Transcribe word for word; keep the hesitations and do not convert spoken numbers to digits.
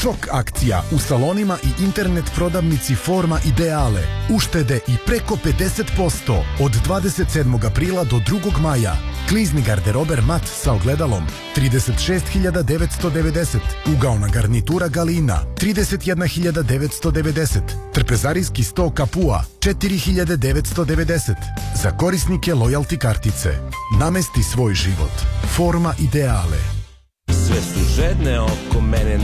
Šok akcija u salonima i internet prodavnici Forma Ideale. Uštede i preko pedeset posto od dvadeset sedmog aprila do drugog maja. Klizni garderober mat sa ogledalom trideset šest hiljada devetsto devedeset. Ugaona garnitura Galina trideset jedna hiljada devetsto devedeset. Trpezarijski sto Kapua četiri hiljade devetsto devedeset. Za korisnike lojalti kartice. Namesti svoj život. Forma Ideale. Sve su žedne oko mene.